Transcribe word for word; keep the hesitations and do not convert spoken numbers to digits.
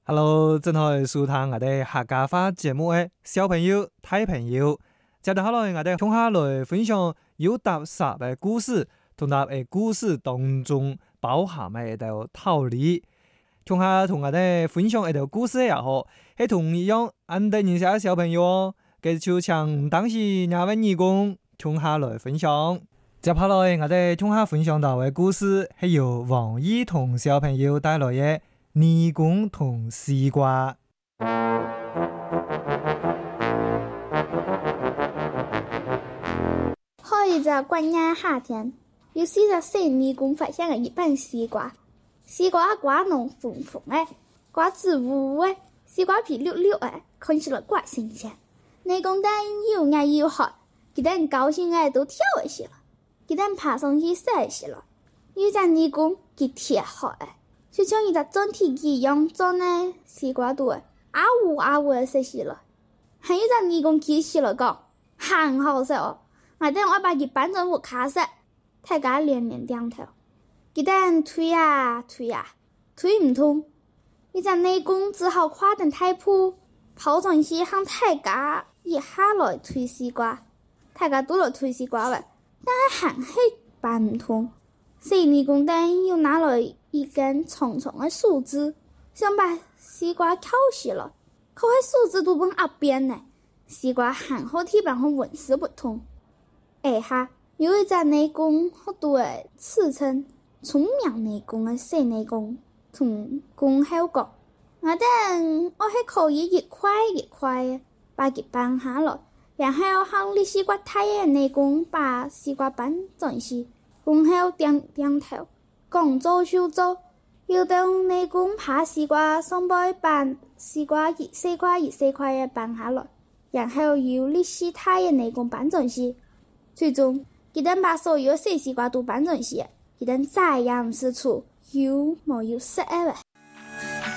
Hello，正好收聽我哋客家話節目嘅小朋友、大朋友，接下來我哋同下來分享有特色嘅故事，同埋喺故事當中包含嘅一條道理。同下同我哋分享一條故事也好，係同一樣啱得認識嘅小朋友哦，佢就請當時兩位義工同下來分享。接下來我哋同下分享到嘅故事係由王依彤小朋友帶來嘅。義工同西瓜。 好一隻關鍵夏天，有四隻小義工發現了一半西瓜，西瓜瓜農紅紅的，瓜子烏烏的，西瓜皮綠綠的，看起來怪新鮮。義工蛋又愛又好，佢哋高興的都跳一些了，佢哋爬上去曬一些了。有隻義工佢鐵好的。就像一隻裝鐵機一樣裝呢西瓜度，啊嗚啊嗚的食死了。還有一隻義工企起來講，很好食哦，我等我把佢搬進屋卡食。大家連連點頭。佢等推啊推啊，推唔通。一隻義工只好跨登大鋪，跑上去向大家一下來推西瓜。大家都來推西瓜了，但係還係搬唔通。小義工等又拿來一根長長的樹枝，想把西瓜挑死了，可係樹枝都崩一邊呢，西瓜很好地板上紋絲不通。哎哈，有一隻義工好多的自稱聰明義工的小義工同工後講，我等我係可以一塊一塊的把佢搬下來，然後向你西瓜太的義工把西瓜搬進去。工後點點頭，講做就做，要等義工把西瓜上背搬西瓜一細塊一細塊的搬下來，然後由你西太的義工搬進去。最終，佢哋把所有小西瓜都搬進去，佢哋再也唔是處有冇有食嘅。